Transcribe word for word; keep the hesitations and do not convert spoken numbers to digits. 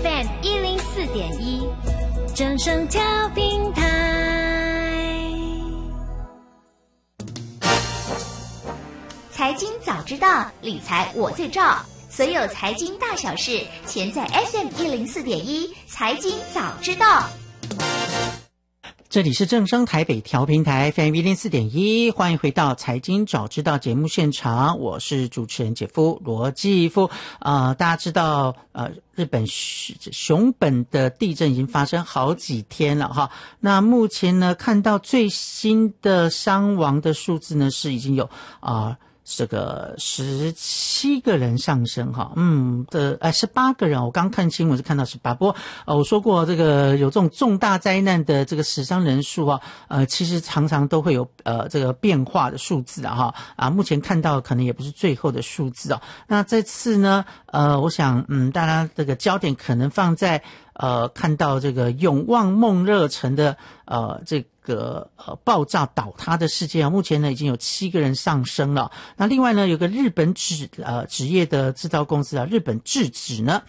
F M 一零四点一，正声调频台。 财经早知道，理财我最照。所有财经大小事，全在 F M 一零四点一，财经早知道。 这里是正声台北调频台 F M 一零四点一，欢迎回到财经早知道节目现场，我是主持人姐夫罗继夫。呃，大家知道，呃，日本熊本的地震已经发生好几天了哈。那目前呢，看到最新的伤亡的数字呢，是已经有啊。呃这个十七个人上升哈，嗯的哎十八个人，我刚看新闻是看到十八，不过呃我说过这个有这种重大灾难的这个死伤人数啊，呃其实常常都会有呃这个变化的数字啊哈啊目前看到可能也不是最后的数字哦。那这次呢呃我想嗯大家这个焦点可能放在呃看到这个永旺梦热城的呃这个个呃爆炸倒塌的事件啊，目前呢已经有七个人上升了。那另外呢，有个日本纸呃纸业的制造公司啊，日本制纸呢